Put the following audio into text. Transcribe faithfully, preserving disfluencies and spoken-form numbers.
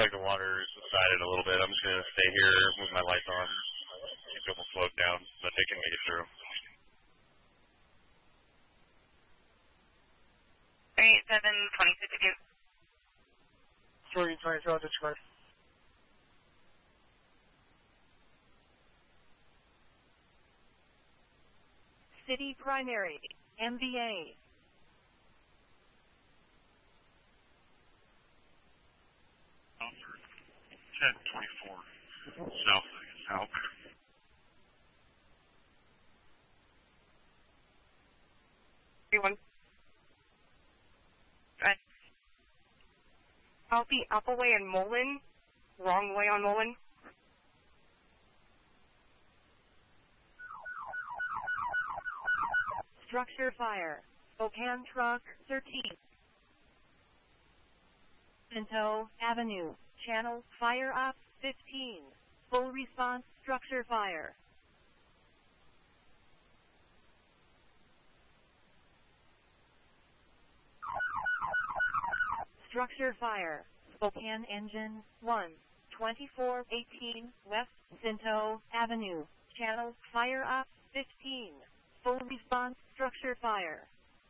like the water's subsided a little bit. I'm just going to stay here with my lights on. Keep it will float down, but they can make it through. three seven twenty-six two. three twenty, zero, disregard. City Primary, M V A. ten twenty-four, south, south. three one. Right. I'll be up away in Mullen, wrong way on Mullen. Structure fire, Spokane Truck thirteen. Pinto Avenue, channel fire up fifteen. Full response structure fire. Structure fire, Spokane engine one. twenty-four eighteen West Pinto Avenue, channel fire up fifteen. Full response structure fire.